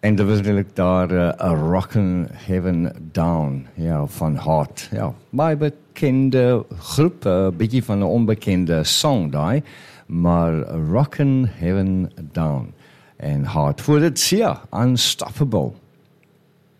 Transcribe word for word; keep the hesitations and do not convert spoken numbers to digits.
En dat was natuurlijk daar uh, A Rockin' Heaven Down, ja, van Heart. Ja, baie bekende groep, een uh, beetje van een onbekende song daar, maar Rockin' Heaven Down. En Heart, voor het zeer Unstoppable.